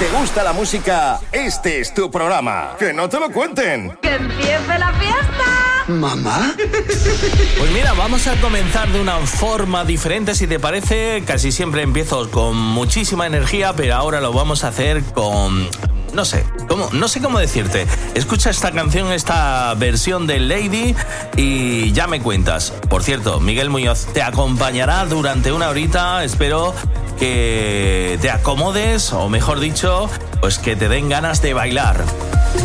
¿Te gusta la música? Este es tu programa. ¡Que no te lo cuenten! ¡Que empiece la fiesta! ¿Mamá? Pues mira, vamos a comenzar de una forma diferente, si te parece. Casi siempre empiezo con muchísima energía, pero ahora lo vamos a hacer con... No sé cómo decirte. Escucha esta canción, esta versión de Lady y ya me cuentas. Por cierto, Miguel Muñoz te acompañará durante una horita. Espero que te acomodes, o mejor dicho, pues que te den ganas de bailar.